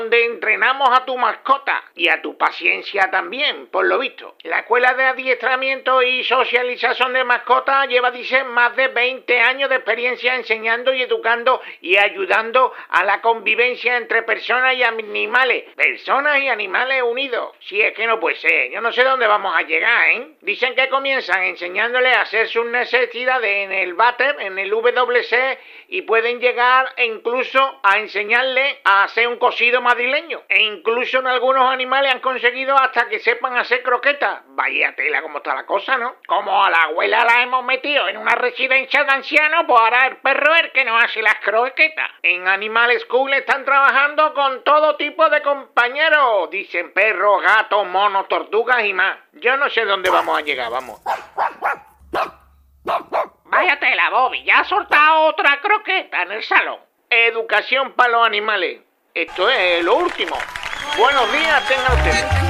donde entrenamos a tu mascota y a tu paciencia también, por lo visto. La escuela de adiestramiento y socialización de mascotas lleva, dicen, más de 20 años de experiencia enseñando y educando y ayudando a la convivencia entre personas y animales. Personas y animales unidos. Si es que no puede ser, yo no sé dónde vamos a llegar, ¿eh? Dicen que comienzan enseñándoles a hacer sus necesidades en el váter, en el WC, y pueden llegar incluso a enseñarle a hacer un cocido madrileño. E incluso en algunos animales han conseguido hasta que sepan hacer croquetas. Vaya tela cómo está la cosa, ¿no? Como a la abuela la hemos metido en una residencia de ancianos, pues ahora el perro es el que nos hace las croquetas. En Animal School están trabajando con todo tipo de compañeros. Dicen perros, gatos, monos, tortugas y más. Yo no sé dónde vamos a llegar, vamos. Vaya tela, Bobby, ya ha soltado otra croqueta en el salón. Educación para los animales. Esto es lo último. Buenos días, tengan ustedes.